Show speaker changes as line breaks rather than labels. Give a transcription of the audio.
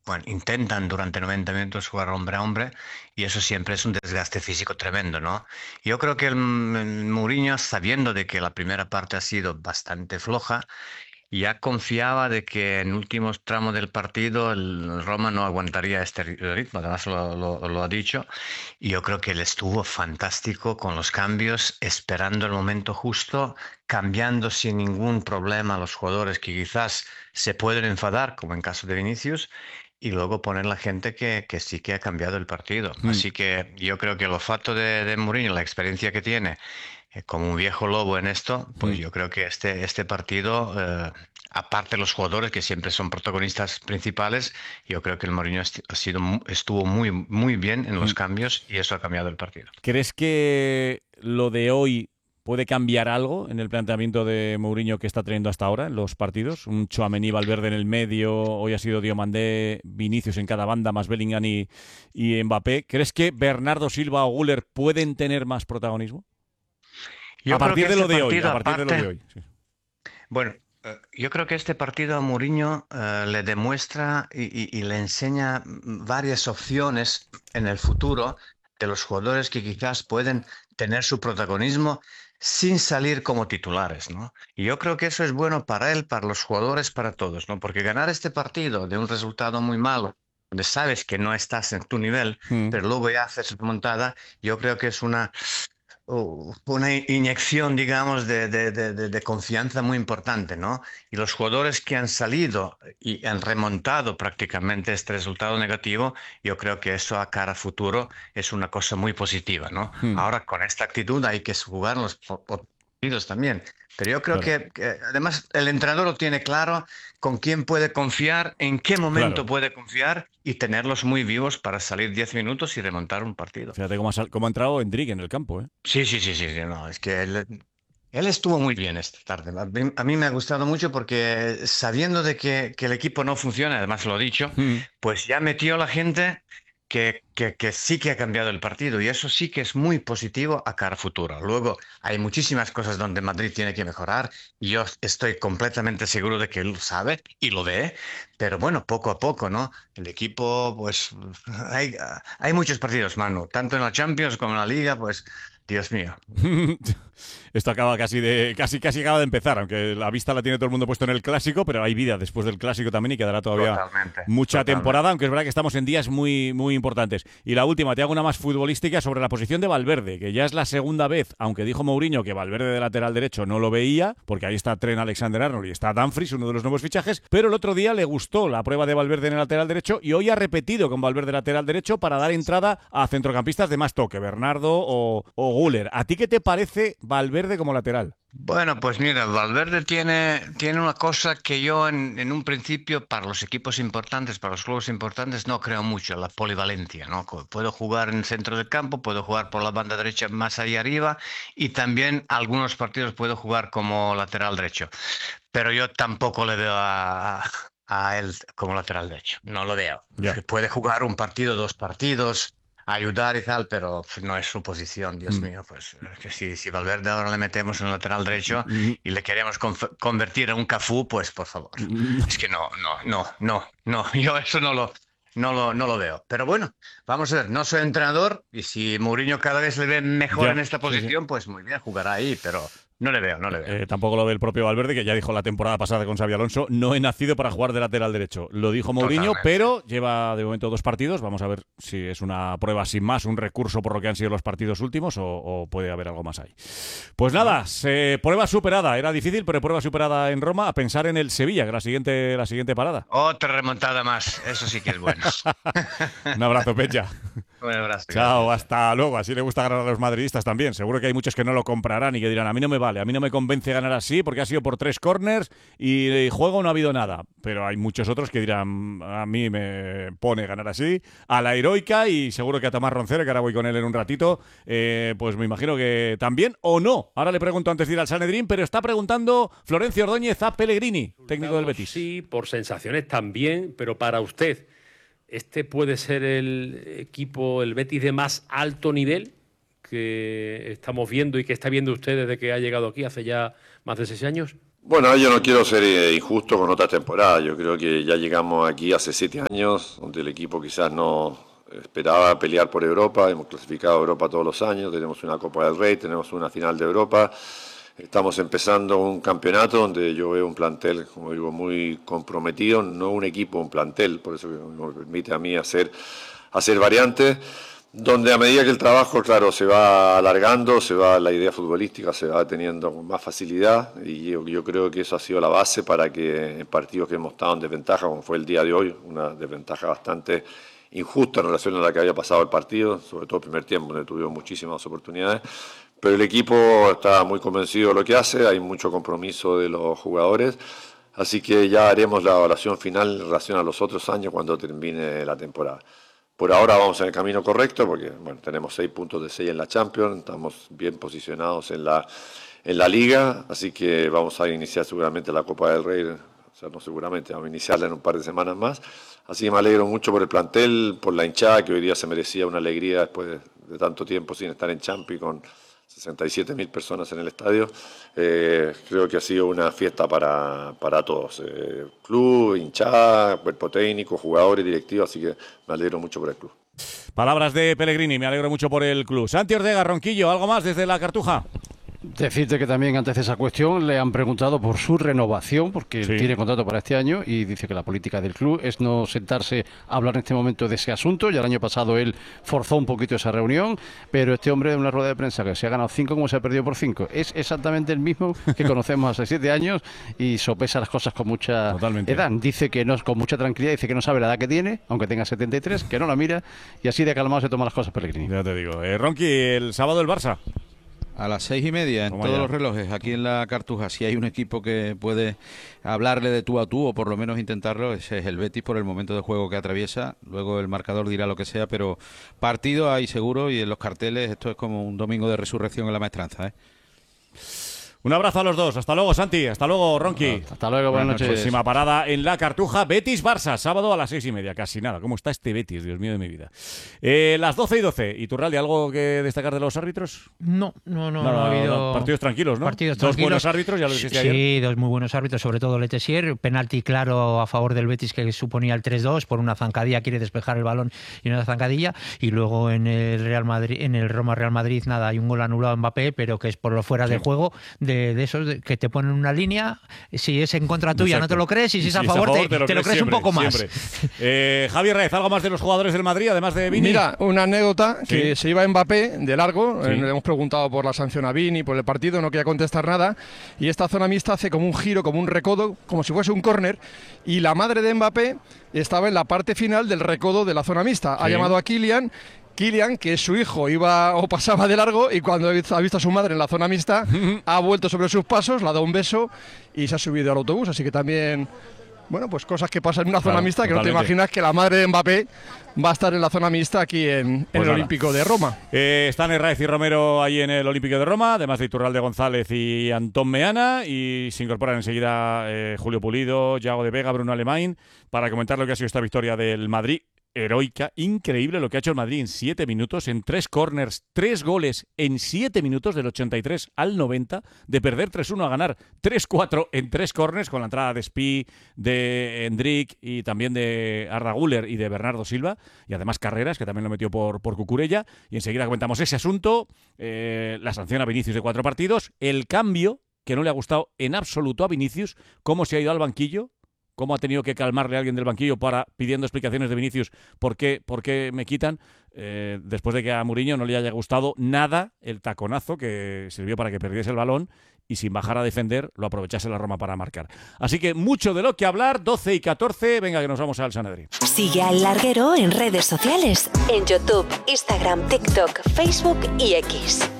bueno, intentan durante 90 minutos jugar hombre a hombre y eso siempre es un desgaste físico tremendo, ¿no? Yo creo que el Mourinho, sabiendo de que la primera parte ha sido bastante floja, ya confiaba de que en últimos tramos del partido el Roma no aguantaría este ritmo, además lo ha dicho, y yo creo que él estuvo fantástico con los cambios, esperando el momento justo, cambiando sin ningún problema a los jugadores que quizás se pueden enfadar, como en caso de Vinicius, y luego poner la gente que sí que ha cambiado el partido.
Mm.
Así que yo creo que el olfato de Mourinho, la experiencia que tiene, como un viejo lobo en esto, pues
Mm.
yo creo que este partido, aparte de los jugadores que siempre son protagonistas principales, yo creo que el Mourinho estuvo muy bien en los
Mm.
cambios y eso ha cambiado el partido.
¿Crees que lo de hoy puede cambiar algo en el planteamiento de Mourinho que está teniendo hasta ahora en los partidos? Un Tchouaméni, Valverde en el medio, hoy ha sido Diomandé, Vinicius en cada banda, más Bellingham y Mbappé. ¿Crees que Bernardo Silva o Güler pueden tener más protagonismo? A
Yo creo que
partir de lo
este
de hoy, a
partido,
partir de lo de
aparte,
hoy. Sí.
bueno, yo creo que este partido a Mourinho le demuestra y le enseña varias opciones en el futuro de los jugadores que quizás pueden tener su protagonismo sin salir como titulares, ¿no? Y yo creo que eso es bueno para él, para los jugadores, para todos, ¿no? Porque ganar este partido de un resultado muy malo, donde sabes que no estás en tu nivel,
Mm.
pero luego ya haces remontada, yo creo que es una inyección, digamos, de confianza muy importante, ¿no? Y los jugadores que han salido y han remontado prácticamente este resultado negativo, yo creo que eso a cara a futuro es una cosa muy positiva, ¿no?
Mm.
Ahora con esta actitud hay que jugar los partidos también. Pero yo creo
Claro,
que además el entrenador lo tiene claro con quién puede confiar, en qué momento
claro.
puede confiar y tenerlos muy vivos para salir 10 minutos y remontar un partido.
Fíjate cómo ha entrado Endrick en el campo, ¿eh?
Sí, no, es que él estuvo muy bien esta tarde. A mí me ha gustado mucho porque sabiendo de que el equipo no funciona, además lo he dicho,
Mm.
pues ya metió a la gente que sí que ha cambiado el partido y eso sí que es muy positivo a cara a futuro. Luego hay muchísimas cosas donde Madrid tiene que mejorar y yo estoy completamente seguro de que él lo sabe y lo ve, pero bueno, poco a poco, ¿no? El equipo, pues hay, hay muchos partidos, Manu, tanto en la Champions como en la Liga, pues Dios mío.
Esto acaba casi acaba de empezar, aunque la vista la tiene todo el mundo puesto en el clásico, pero hay vida después del clásico también y quedará todavía
Totalmente,
mucha temporada,
totalmente.
aunque es verdad que estamos en días muy importantes. Y la última, te hago una más futbolística sobre la posición de Valverde, que ya es la segunda vez, aunque dijo Mourinho que Valverde de lateral derecho no lo veía, porque ahí está Trent Alexander-Arnold y está Dumfries, uno de los nuevos fichajes, pero el otro día le gustó la prueba de Valverde en el lateral derecho y hoy ha repetido con Valverde lateral derecho para dar entrada a centrocampistas de más toque, Bernardo o Güler. ¿A ti qué te parece Valverde como lateral?
Bueno, pues mira, Valverde tiene una cosa que yo en un principio para los equipos importantes, para los clubes importantes, no creo mucho, la polivalencia, ¿no? Puedo jugar en el centro del campo, puedo jugar por la banda derecha más ahí arriba y también algunos partidos puedo jugar como lateral derecho. Pero yo tampoco le veo a él como lateral derecho, no lo veo.
Ya.
Puede jugar un partido, dos partidos, ayudar y tal, pero no es su posición, Dios
Mm.
mío. Pues que si Valverde ahora le metemos en el lateral derecho
Mm.
y le queremos convertir en un Cafú, pues por favor.
Mm.
Es que no, yo eso no lo veo. Pero bueno, vamos a ver, no soy entrenador y si Mourinho cada vez le ve mejor en
Ya,
esta
sí, sí.
posición, pues muy bien, jugará ahí, pero no le veo.
Tampoco lo ve el propio Valverde, que ya dijo la temporada pasada con Xabi Alonso, no he nacido para jugar de lateral derecho. Lo dijo Mourinho,
Totalmente.
pero lleva de momento 2 partidos. Vamos a ver si es una prueba sin más, un recurso por lo que han sido los partidos últimos o puede haber algo más ahí. Pues
Ujú.
nada, prueba superada. Era difícil, pero prueba superada en Roma. A pensar en el Sevilla, que la siguiente parada.
Otra remontada más, eso sí que es bueno.
Un abrazo, Pecha.
Un abrazo,
Chao,
gracias. Chao.
hasta luego. Así le gusta ganar a los madridistas también. Seguro que hay muchos que no lo comprarán y que dirán, a mí no me vale, a mí no me convence ganar así porque ha sido por 3 corners y juego no ha habido nada. Pero hay muchos otros que dirán, a mí me pone ganar así, a la heroica y seguro que a Tomás Roncero, que ahora voy con él en un ratito, pues me imagino que también o no. Ahora le pregunto antes de ir al Sanedrín, pero está preguntando Florencio Ordóñez a Pellegrini, técnico del
Resultados
Betis.
sí, por sensaciones también, pero para usted, ¿este puede ser el equipo, el Betis de más alto nivel que estamos viendo y que está viendo usted desde que ha llegado aquí hace ya más de 6 años?
Bueno, yo no quiero ser injusto con otra temporada. Yo creo que ya llegamos aquí hace 7 años, donde el equipo quizás no esperaba pelear por Europa. Hemos clasificado a Europa todos los años, tenemos una Copa del Rey, tenemos una final de Europa. Estamos empezando un campeonato donde yo veo un plantel, como digo, muy comprometido, no un equipo, un plantel, por eso me permite a mí hacer variantes, donde a medida que el trabajo, claro, se va alargando, la idea futbolística se va teniendo con más facilidad, y yo creo que eso ha sido la base para que en partidos que hemos estado en desventaja, como fue el día de hoy, una desventaja bastante injusta en relación a la que había pasado el partido, sobre todo el primer tiempo, donde tuvimos muchísimas oportunidades, pero el equipo está muy convencido de lo que hace, hay mucho compromiso de los jugadores, así que ya haremos la evaluación final en relación a los otros años cuando termine la temporada. Por ahora vamos en el camino correcto porque bueno, tenemos 6 puntos de 6 en la Champions, estamos bien posicionados en la Liga, así que vamos a iniciar seguramente la Copa del Rey, o sea, no seguramente, vamos a iniciarla en un par de semanas más. Así que me alegro mucho por el plantel, por la hinchada, que hoy día se merecía una alegría después de tanto tiempo sin estar en Champions, con 67.000 personas en el estadio. Creo que ha sido una fiesta para todos. Club, hinchada, cuerpo técnico, jugadores, directivos, así que me alegro mucho por el club.
Palabras de Pellegrini, me alegro mucho por el club. Santi Ortega, Ronquillo, ¿algo más desde la Cartuja?
Decirte que también antes de esa cuestión le han preguntado por su renovación, porque
Sí.
tiene contrato para este año y dice que la política del club es no sentarse a hablar en este momento de ese asunto. Ya el año pasado él forzó un poquito esa reunión, pero este hombre en una rueda de prensa que se ha ganado 5 como se ha perdido por 5 es exactamente el mismo que conocemos hace 7 años y sopesa las cosas con mucha
Totalmente.
edad. Dice que no, con mucha tranquilidad, dice que no sabe la edad que tiene, aunque tenga 73, que no la mira y así de calmado se toma las cosas Pellegrini.
Ya te digo. Ronqui, el sábado el Barça.
A las 6:30 en
Toma
todos
ya.
los relojes, aquí en la Cartuja, si hay un equipo que puede hablarle de tú a tú o por lo menos intentarlo, ese es el Betis por el momento de juego que atraviesa. Luego el marcador dirá lo que sea, pero partido hay seguro y en los carteles esto es como un domingo de resurrección en la Maestranza, ¿eh?
Un abrazo a los dos. Hasta luego, Santi. Hasta luego, Ronqui.
Hasta luego, buenas noches.
Próxima parada en la Cartuja. Betis-Barça, sábado a las 6:30. Casi nada. ¿Cómo está este Betis? Dios mío de mi vida. Las 12:12. ¿Y Turralde, algo que destacar de los árbitros?
No ha habido
partidos tranquilos, ¿no?
partidos
Dos
tranquilos.
buenos árbitros, ya lo dijiste
Sí,
ayer.
dos muy buenos árbitros, sobre todo Letessier, penalti claro a favor del Betis que suponía el 3-2 por una zancadilla, quiere despejar el balón y una zancadilla, y luego en el Real Madrid, en el Roma Real Madrid, nada, hay un gol anulado a Mbappé, pero que es por lo fuera de juego de esos que te ponen una línea, si es en contra tuya
Exacto.
no te lo crees y si es a
es
favor te lo
crees
crees
siempre,
un poco más.
siempre. Javier Reyes, ¿algo más de los jugadores del Madrid, además de Vini?
Mira, una anécdota que
Sí.
se iba Mbappé de largo,
Sí.
le hemos preguntado por la sanción a Vini, por el partido, no quería contestar nada, y esta zona mixta hace como un giro, como un recodo, como si fuese un córner, y la madre de Mbappé estaba en la parte final del recodo de la zona mixta. Ha
Sí.
llamado a Kylian, que es su hijo, iba o pasaba de largo y cuando ha visto a su madre en la zona mixta ha vuelto sobre sus pasos, le ha dado un beso y se ha subido al autobús, así que también... Bueno, pues cosas que pasan en una zona
Claro,
mixta que no te
totalmente.
imaginas que la madre de Mbappé va a estar en la zona mixta aquí en
Pues
el
nada.
Olímpico de Roma.
Están Herráez y Romero ahí en el Olímpico de Roma, además de Iturralde González y Antón Meana, y se incorporan enseguida Julio Pulido, Yago de Vega, Bruno Alemán, para comentar lo que ha sido esta victoria del Madrid. Heroica, increíble lo que ha hecho el Madrid en 7 minutos, en 3 corners, 3 goles en 7 minutos, del 83 al 90, de perder 3-1 a ganar 3-4 en 3 corners, con la entrada de Spi, de Endrick y también de Arda Güler y de Bernardo Silva, y además Carreras, que también lo metió por Cucurella, y enseguida comentamos ese asunto, la sanción a Vinicius de 4 partidos, el cambio que no le ha gustado en absoluto a Vinicius, cómo se ha ido al banquillo, cómo ha tenido que calmarle a alguien del banquillo pidiendo explicaciones de Vinicius por qué me quitan, después de que a Mourinho no le haya gustado nada el taconazo que sirvió para que perdiese el balón y sin bajar a defender lo aprovechase la Roma para marcar. Así que mucho de lo que hablar, 12 y 14, venga que nos vamos al Sanedrín.
Sigue al Larguero en redes sociales, en YouTube, Instagram, TikTok, Facebook y X.